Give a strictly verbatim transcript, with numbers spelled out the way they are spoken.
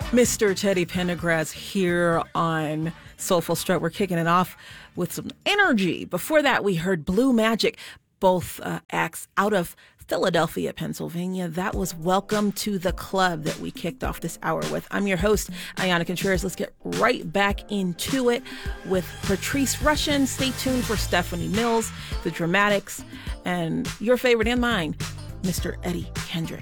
Mister Teddy Pendergrass here on Soulful Strut. We're kicking it off with some energy. Before that, we heard Blue Magic, both uh, acts out of Philadelphia, Pennsylvania. That was Welcome to the Club that we kicked off this hour with. I'm your host, Ayana Contreras. Let's get right back into it with Patrice Rushen. Stay tuned for Stephanie Mills, The Dramatics, and your favorite and mine, Mister Eddie Kendrick.